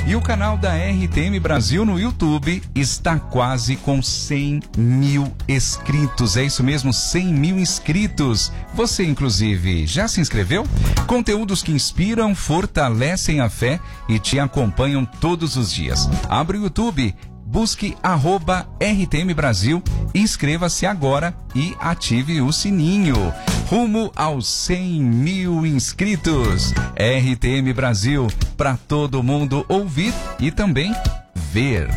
E o canal da RTM Brasil no YouTube está quase com 100 mil inscritos. É isso mesmo, 100 mil inscritos. Você, inclusive, já se inscreveu? Conteúdos que inspiram, fortalecem a fé e te acompanham todos os dias. Abre o YouTube, busque @RTM Brasil, inscreva-se agora e ative o sininho. Rumo aos 100 mil inscritos. RTM Brasil, para todo mundo ouvir e também ver.